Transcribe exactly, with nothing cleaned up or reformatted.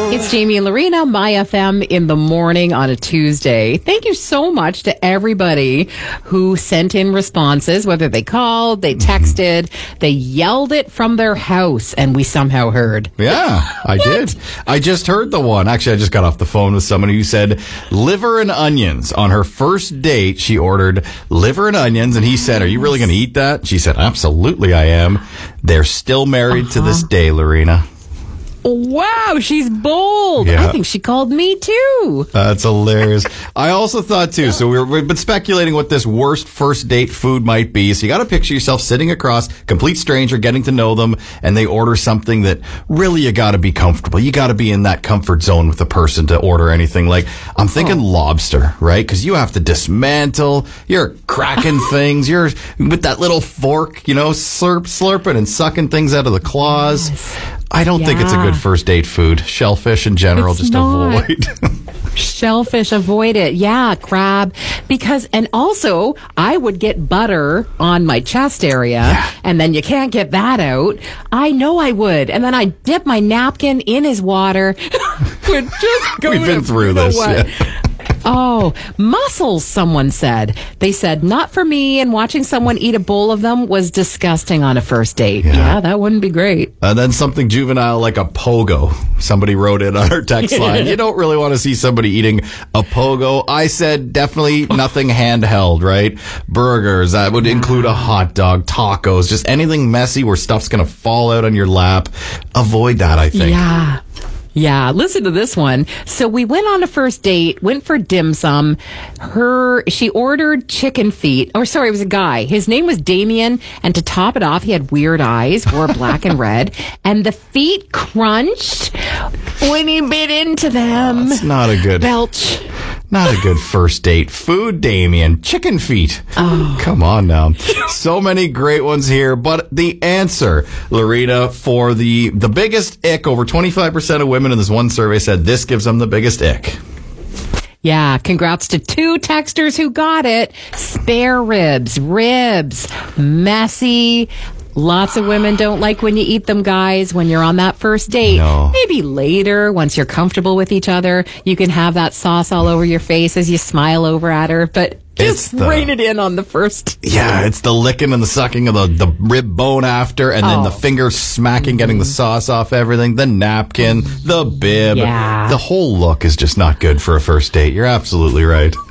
It's Jamie and Lorena, My F M in the morning on a Tuesday. Thank you so much to everybody who sent in responses, whether they called, they texted, they yelled it from their house, and we somehow heard. Yeah, I did. I just heard the one. Actually, I just got off the phone with someone who said liver and onions. On her first date, she ordered liver and onions, and he said, "Are you really going to eat that?" She said, "Absolutely, I am." They're still married uh-huh. to this day, Lorena. Wow, she's bold. Yeah. I think she called me too. That's hilarious. I also thought too, so we're, we've been speculating what this worst first date food might be. So you got to picture yourself sitting across, complete stranger, getting to know them, and they order something that really you got to be comfortable. You got to be in that comfort zone with the person to order anything. Like, I'm thinking oh. lobster, right? Because you have to dismantle. You're cracking things. You're with that little fork, you know, slurp, slurping and sucking things out of the claws. Yes. I don't yeah. think it's a good first date food. Shellfish in general, it's just not. avoid. Shellfish, avoid it. Yeah, crab. Because, and also, I would get butter on my chest area, yeah. and then you can't get that out. I know I would. And then I dip my napkin in his water. Would just go We've been to, through you know this. What? Yeah. Oh, mussels, someone said. They said, not for me, and watching someone eat a bowl of them was disgusting on a first date. Yeah, yeah that wouldn't be great. And then something juvenile like a pogo. Somebody wrote it on our text line. You don't really want to see somebody eating a pogo. I said definitely nothing handheld, right? Burgers, that would include a hot dog, tacos, just anything messy where stuff's going to fall out on your lap. Avoid that, I think. Yeah. Yeah, listen to this one. So we went on a first date, went for dim sum. Her, she ordered chicken feet. Or sorry, it was a guy. His name was Damien. And to top it off, he had weird eyes, wore black and red. And the feet crunched when he bit into them. Oh, that's not a good... Belch. Not a good first date food, Damien. Chicken feet. Oh. Come on now. So many great ones here. But the answer, Lorena, for the, the biggest ick, over twenty-five percent of women in this one survey said this gives them the biggest ick. Yeah, congrats to two texters who got it. Spare ribs, ribs, messy. Lots of women don't like when you eat them, guys, when you're on that first date. No. Maybe later, once you're comfortable with each other, you can have that sauce all over your face as you smile over at her. But just the, rein it in on the first. Yeah, it's the licking and the sucking of the, the rib bone after, and oh. then the finger smacking, getting the sauce off everything, the napkin, the bib. Yeah. The whole look is just not good for a first date. You're absolutely right.